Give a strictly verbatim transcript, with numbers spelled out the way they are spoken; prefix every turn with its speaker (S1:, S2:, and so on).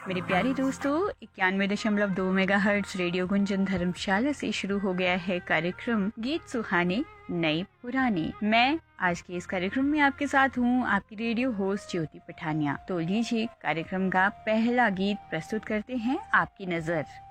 S1: मेरे प्यारे दोस्तों, इक्यानवे दशमलव दो मेगा हर्ट्ज रेडियो गुंजन धर्मशाला से शुरू हो गया है कार्यक्रम गीत सुहाने नए पुराने। मैं आज के इस कार्यक्रम में आपके साथ हूँ, आपकी रेडियो होस्ट ज्योति पठानिया। तो लीजिए कार्यक्रम का पहला गीत प्रस्तुत करते हैं, आपकी नजर।